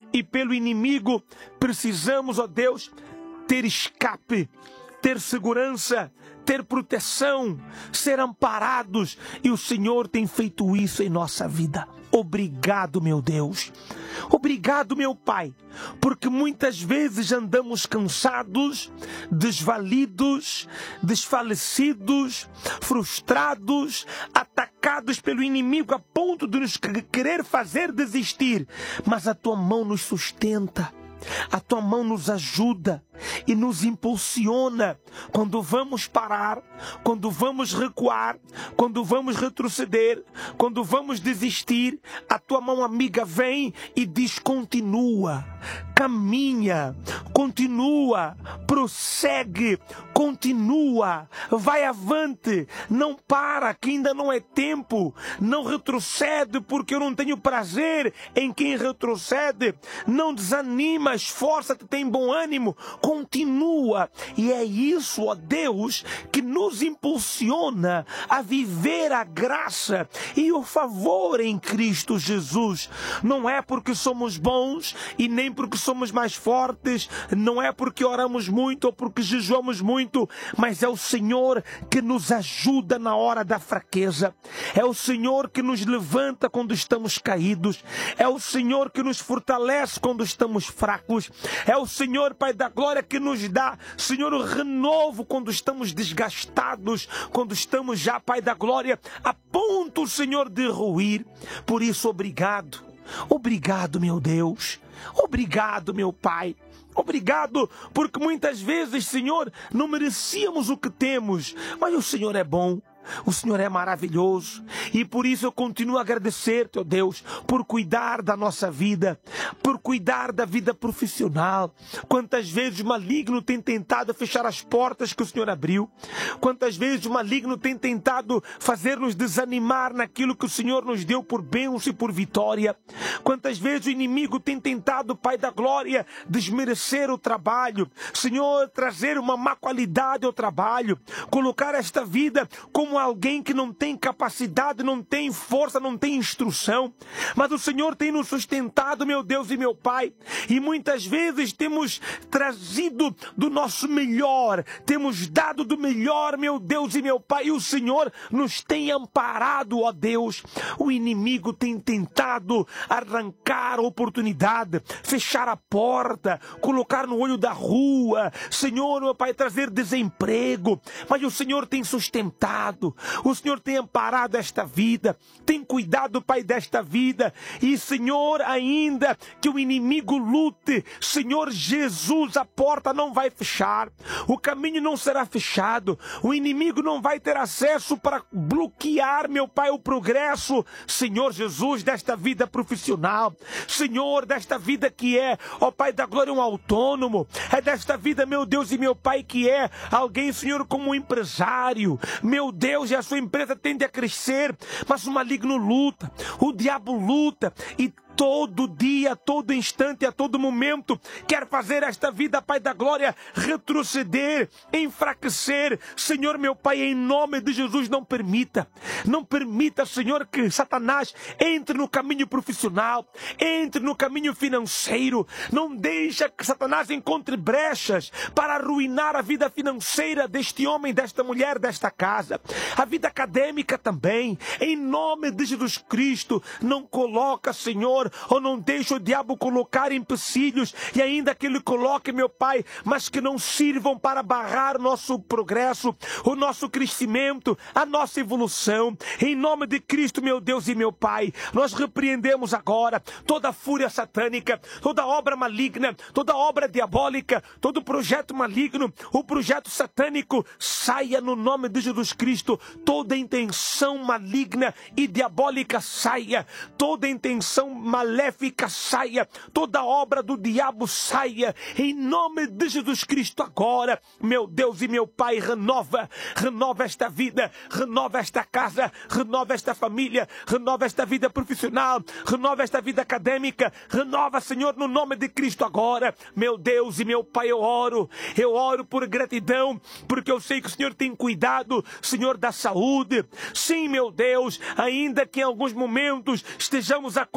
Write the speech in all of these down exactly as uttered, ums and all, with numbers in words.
e pelo inimigo, precisamos, ó Deus, ter escape, ter segurança, ter proteção, ser amparados. E o Senhor tem feito isso em nossa vida. Obrigado, meu Deus. Obrigado, meu Pai, porque muitas vezes andamos cansados, desvalidos, desfalecidos, frustrados, atacados pelo inimigo a ponto de nos querer fazer desistir. Mas a Tua mão nos sustenta. A Tua mão nos ajuda e nos impulsiona quando vamos parar, quando vamos recuar, quando vamos retroceder, quando vamos desistir. A Tua mão amiga vem e diz: continua, caminha, continua, prossegue, continua, vai avante, não para, que ainda não é tempo, não retrocede, porque eu não tenho prazer em quem retrocede. Não desanima, esforça-te, tem bom ânimo, continua. E é isso, ó Deus, que nos impulsiona a viver a graça e o favor em Cristo Jesus. Não é porque somos bons e nem porque somos mais fortes, não é porque oramos muito ou porque jejuamos muito, mas é o Senhor que nos ajuda na hora da fraqueza. É o Senhor que nos levanta quando estamos caídos. É o Senhor que nos fortalece quando estamos fracos. É o Senhor, Pai da glória, que nos dá, Senhor, o renovo quando estamos desgastados, quando estamos já, Pai da glória, a ponto, Senhor, de ruir. Por isso, obrigado. Obrigado, meu Deus. Obrigado, meu Pai. Obrigado, porque muitas vezes, Senhor, não merecíamos o que temos, mas o Senhor é bom. O Senhor é maravilhoso e por isso eu continuo a agradecer-te, ó Deus, por cuidar da nossa vida, por cuidar da vida profissional. Quantas vezes o maligno tem tentado fechar as portas que o Senhor abriu, quantas vezes o maligno tem tentado fazer-nos desanimar naquilo que o Senhor nos deu por bênção e por vitória, quantas vezes o inimigo tem tentado, Pai da glória, desmerecer o trabalho, Senhor, trazer uma má qualidade ao trabalho, colocar esta vida como alguém que não tem capacidade, não tem força, não tem instrução. Mas o Senhor tem nos sustentado, meu Deus e meu Pai. E muitas vezes temos trazido do nosso melhor, temos dado do melhor, meu Deus e meu Pai. E o Senhor nos tem amparado, ó Deus. O inimigo tem tentado arrancar a oportunidade, fechar a porta, colocar no olho da rua. Senhor, meu Pai, trazer desemprego. Mas o Senhor tem sustentado. O Senhor tem amparado esta vida, tem cuidado, Pai, desta vida. E, Senhor, ainda que o inimigo lute, Senhor Jesus, a porta não vai fechar, o caminho não será fechado, o inimigo não vai ter acesso para bloquear, meu Pai, o progresso, Senhor Jesus, desta vida profissional, Senhor, desta vida que é, ó Pai da glória, um autônomo, é desta vida, meu Deus e meu Pai, que é alguém, Senhor, como um empresário, meu Deus, e a sua empresa tende a crescer, mas o maligno luta, o diabo luta, e todo dia, todo instante, a todo momento, quer fazer esta vida, Pai da glória, retroceder, enfraquecer. Senhor, meu Pai, em nome de Jesus, não permita, não permita, Senhor, que Satanás entre no caminho profissional, entre no caminho financeiro. Não deixa que Satanás encontre brechas para arruinar a vida financeira deste homem, desta mulher, desta casa. A vida acadêmica também, em nome de Jesus Cristo. Não coloca, Senhor, ou não deixa o diabo colocar empecilhos, e ainda que ele coloque, meu Pai, mas que não sirvam para barrar o nosso progresso, o nosso crescimento, a nossa evolução. Em nome de Cristo, meu Deus e meu Pai, nós repreendemos agora toda fúria satânica, toda obra maligna, toda obra diabólica, todo projeto maligno, o projeto satânico, saia no nome de Jesus Cristo. Toda intenção maligna e diabólica saia, toda intenção maléfica saia, toda obra do diabo saia, em nome de Jesus Cristo agora. Meu Deus e meu Pai, renova, renova esta vida, renova esta casa, renova esta família, renova esta vida profissional, renova esta vida acadêmica, renova, Senhor, no nome de Cristo agora. Meu Deus e meu Pai, eu oro, eu oro por gratidão, porque eu sei que o Senhor tem cuidado, Senhor, da saúde. Sim, meu Deus, ainda que em alguns momentos estejamos a combater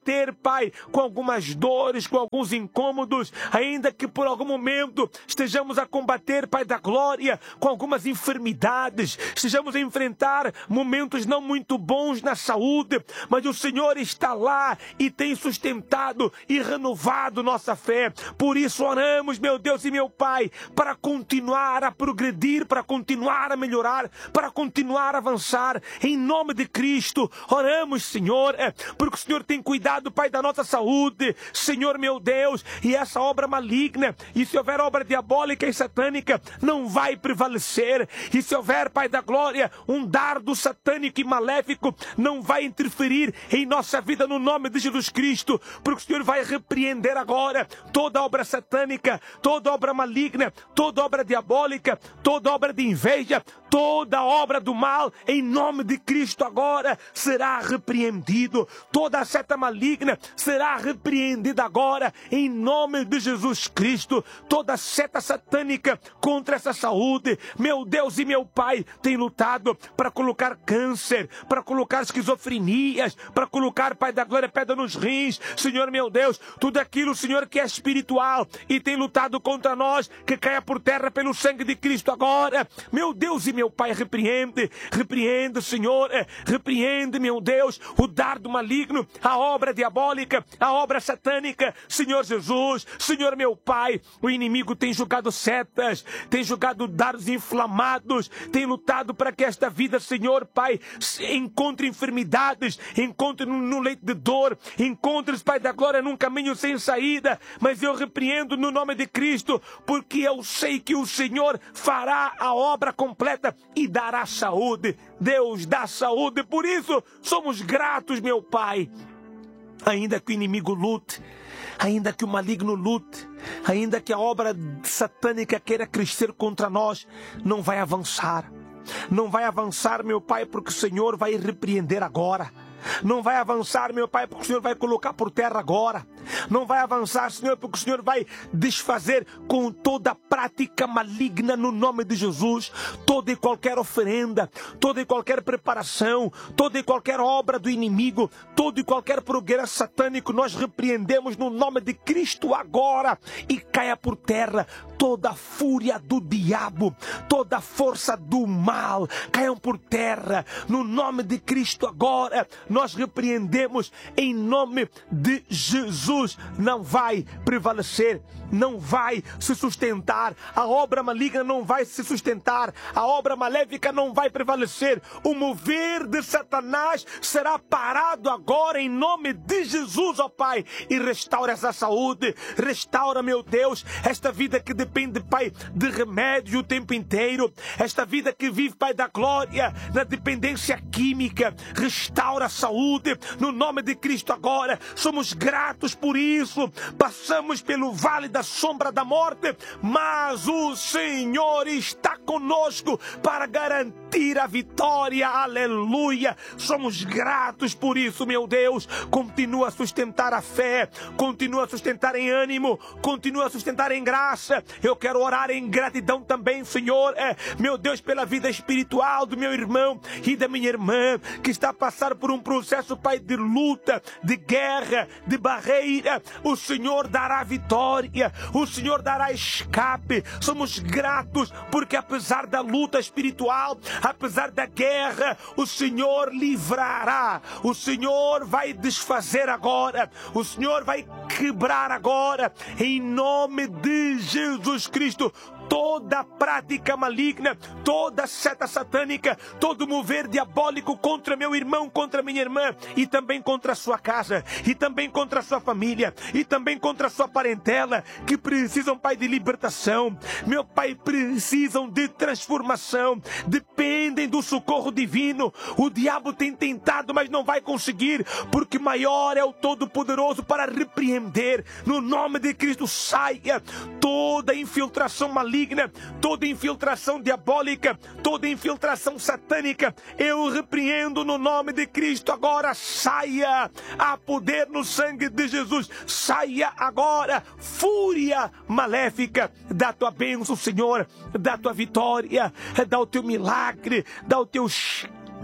combater, Pai, com algumas dores, com alguns incômodos, ainda que por algum momento estejamos a combater, Pai da glória, com algumas enfermidades, estejamos a enfrentar momentos não muito bons na saúde, mas o Senhor está lá e tem sustentado e renovado nossa fé. Por isso oramos, meu Deus e meu Pai, para continuar a progredir, para continuar a melhorar, para continuar a avançar, em nome de Cristo. Oramos, Senhor, porque o Senhor tem cuidado, Pai, da nossa saúde, Senhor meu Deus, e essa obra maligna, e se houver obra diabólica e satânica, não vai prevalecer, e se houver, Pai da glória, um dardo satânico e maléfico, não vai interferir em nossa vida, no nome de Jesus Cristo, porque o Senhor vai repreender agora toda obra satânica, toda obra maligna, toda obra diabólica, toda obra de inveja, toda obra do mal, em nome de Cristo agora será repreendido. Toda seta maligna será repreendida agora, em nome de Jesus Cristo. Toda seta satânica contra essa saúde, meu Deus e meu Pai, tem lutado para colocar câncer, para colocar esquizofrenias, para colocar, Pai da glória, pedra nos rins, Senhor meu Deus, tudo aquilo, Senhor, que é espiritual e tem lutado contra nós, que caia por terra pelo sangue de Cristo agora, meu Deus e meu Pai, repreende, repreende, Senhor, repreende, meu Deus, o dardo maligno, a obra diabólica, a obra satânica, Senhor Jesus, Senhor meu Pai, o inimigo tem jogado setas, tem jogado dardos inflamados, tem lutado para que esta vida, Senhor Pai, encontre enfermidades, encontre no leito de dor, encontre, Pai da glória, num caminho sem saída, mas eu repreendo no nome de Cristo, porque eu sei que o Senhor fará a obra completa e dará saúde. Deus dá saúde, por isso somos gratos, meu Pai. Ainda que o inimigo lute, ainda que o maligno lute, ainda que a obra satânica queira crescer contra nós, não vai avançar. Não vai avançar, meu Pai, porque o Senhor vai repreender agora. Não vai avançar, meu Pai, porque o Senhor vai colocar por terra agora. Não vai avançar, Senhor, porque o Senhor vai desfazer com toda a prática maligna no nome de Jesus, toda e qualquer oferenda, toda e qualquer preparação, toda e qualquer obra do inimigo, todo e qualquer progresso satânico, nós repreendemos no nome de Cristo agora, e caia por terra toda a fúria do diabo, toda a força do mal, caiam por terra no nome de Cristo agora. Nós repreendemos em nome de Jesus. Não vai prevalecer, não vai se sustentar, a obra maligna não vai se sustentar, a obra maléfica não vai prevalecer, o mover de Satanás será parado agora em nome de Jesus, ó Pai, e restaura essa saúde, restaura, meu Deus, esta vida que depende, Pai, de remédio o tempo inteiro, esta vida que vive, Pai da glória, na dependência química, restaura a saúde, no nome de Cristo agora. Somos gratos por isso, passamos pelo vale da sombra da morte, mas o Senhor está conosco para garantir a vitória, aleluia. Somos gratos por isso, meu Deus. Continua a sustentar a fé, continua a sustentar em ânimo, continua a sustentar em graça. Eu quero orar em gratidão também, Senhor, é, meu Deus, pela vida espiritual do meu irmão e da minha irmã, que está a passar por um processo, Pai, de luta, de guerra, de barreira. O Senhor dará vitória, o Senhor dará escape. Somos gratos porque apesar da luta espiritual, apesar da guerra, o Senhor livrará, o Senhor vai desfazer agora, o Senhor vai quebrar agora, em nome de Jesus Cristo, toda prática maligna, toda seta satânica, todo mover diabólico contra meu irmão, contra minha irmã, e também contra a sua casa, e também contra a sua família, e também contra a sua parentela, que precisam, Pai, de libertação, meu Pai, precisam de transformação, dependem do socorro divino. O diabo tem tentado, mas não vai conseguir, porque maior é o Todo-Poderoso para repreender. No nome de Cristo, saia toda infiltração maligna, toda infiltração diabólica, toda infiltração satânica, eu repreendo no nome de Cristo agora. Saia, há poder no sangue de Jesus, saia agora, fúria maléfica, dá tua bênção, Senhor, dá tua vitória, dá o teu milagre, dá o teu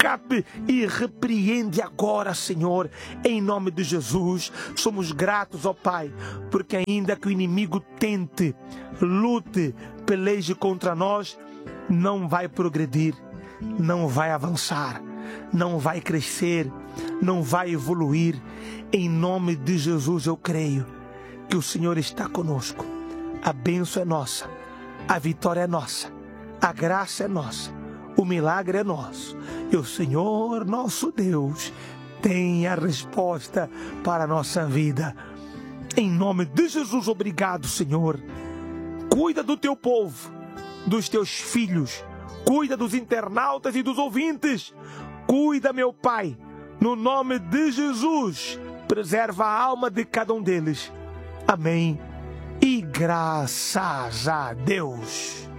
escape e repreende agora, Senhor, em nome de Jesus. Somos gratos, ó Pai, porque ainda que o inimigo tente, lute, peleje contra nós, não vai progredir, não vai avançar, não vai crescer, não vai evoluir. Em nome de Jesus eu creio que o Senhor está conosco. A bênção é nossa, a vitória é nossa, a graça é nossa, o milagre é nosso. E o Senhor, nosso Deus, tem a resposta para a nossa vida. Em nome de Jesus, obrigado, Senhor. Cuida do teu povo, dos teus filhos, cuida dos internautas e dos ouvintes. Cuida, meu Pai, no nome de Jesus. Preserva a alma de cada um deles. Amém. E graças a Deus.